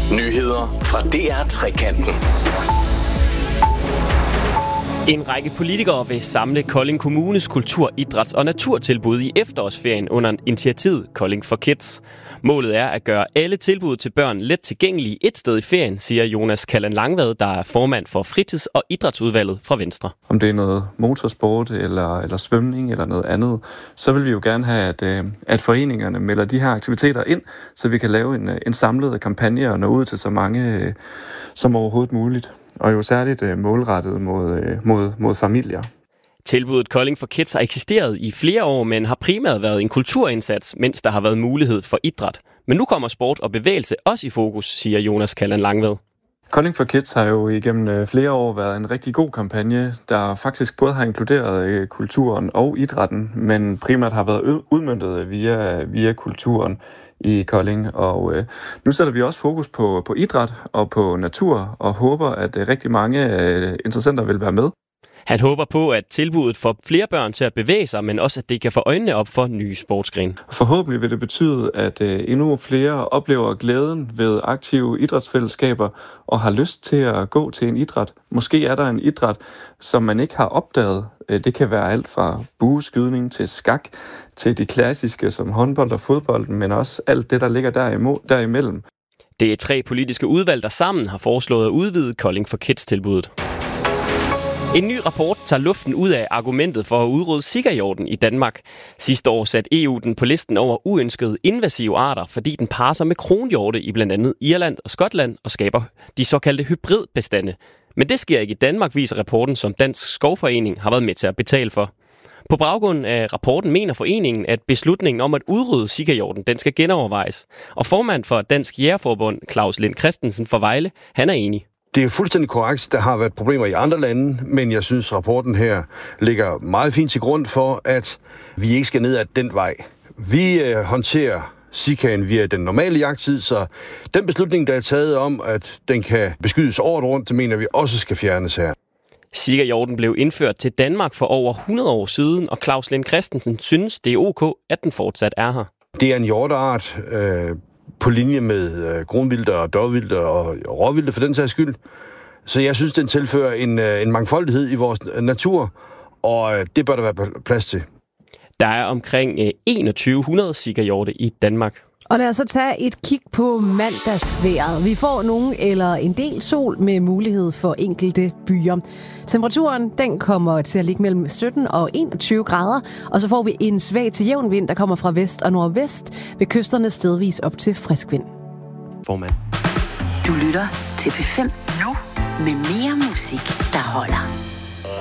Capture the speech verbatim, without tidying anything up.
Nyheder fra D R Trekanten. En række politikere vil samle Kolding Kommunes kultur-, idræts- og naturtilbud i efterårsferien under initiativet Kolding for Kids. Målet er at gøre alle tilbud til børn let tilgængelige et sted i ferien, siger Jonas Kalland Langvad, der er formand for fritids- og idrætsudvalget fra Venstre. Om det er noget motorsport eller, eller svømning eller noget andet, så vil vi jo gerne have, at, at foreningerne melder de her aktiviteter ind, så vi kan lave en, en samlet kampagne og nå ud til så mange som overhovedet muligt. Og jo særligt målrettet mod, mod, mod familier. Tilbuddet Kolding for Kids har eksisteret i flere år, men har primært været en kulturindsats, mens der har været mulighed for idræt. Men nu kommer sport og bevægelse også i fokus, siger Jonas Kalland Langvad. Kolding for Kids har jo igennem flere år været en rigtig god kampagne, der faktisk både har inkluderet kulturen og idrætten, men primært har været udmøntet via, via kulturen i Kolding. Og øh, nu sætter vi også fokus på, på idræt og på natur, og håber, at øh, rigtig mange øh, interessenter vil være med. Han håber på, at tilbuddet får flere børn til at bevæge sig, men også at det kan få øjnene op for nye sportsgrene. Forhåbentlig vil det betyde, at øh, endnu flere oplever glæden ved aktive idrætsfællesskaber og har lyst til at gå til en idræt. Måske er der en idræt, som man ikke har opdaget. Det kan være alt fra bueskydning til skak til de klassiske som håndbold og fodbold, men også alt det, der ligger derimellem. Det er tre politiske udvalg, der sammen har foreslået at udvide Kolding for Kids-tilbuddet. En ny rapport tager luften ud af argumentet for at udrydde sikkerhjorten i Danmark. Sidste år satte E U den på listen over uønskede invasive arter, fordi den parrer sig med kronhjorte i blandt andet Irland og Skotland og skaber de såkaldte hybridbestande. Men det sker ikke i Danmark, viser rapporten, som Dansk Skovforening har været med til at betale for. På baggrund af rapporten mener foreningen, at beslutningen om at udrydde sikkerhjorten, den skal genovervejes. Og formand for Dansk Jægerforbund, Claus Lind Christensen fra Vejle, han er enig. Det er fuldstændig korrekt. Der har været problemer i andre lande, men jeg synes, rapporten her ligger meget fint til grund for, at vi ikke skal ned ad den vej. Vi øh, håndterer sikaen via den normale jagttid, så den beslutning, der er taget om, at den kan beskydes året rundt, det mener vi også skal fjernes her. Sikkerhjorten blev indført til Danmark for over hundrede år siden, og Claus Lind Christensen synes, det er ok, at den fortsat er her. Det er en hjorteart øh, på linje med øh, kronvildt og dårvildt og råvildt for den sags skyld. Så jeg synes, den tilfører en, øh, en mangfoldighed i vores natur, og øh, det bør der være plads til. Der er omkring enogtyve hundrede sikkerhjorte i Danmark. Og lad os så tage et kig på mandagsvejret. Vi får nogen eller en del sol med mulighed for enkelte byer. Temperaturen den kommer til at ligge mellem sytten og enogtyve grader, og så får vi en svag til jævn vind, der kommer fra vest og nordvest, ved kysterne stedvis op til frisk vind. Formand. Du lytter til P fem nu med mere musik, der holder.